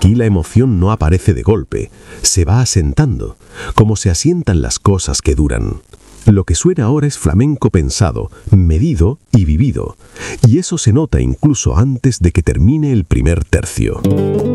Aquí la emoción no aparece de golpe, se va asentando, como se asientan las cosas que duran. Lo que suena ahora es flamenco pensado, medido y vivido, y eso se nota incluso antes de que termine el primer tercio.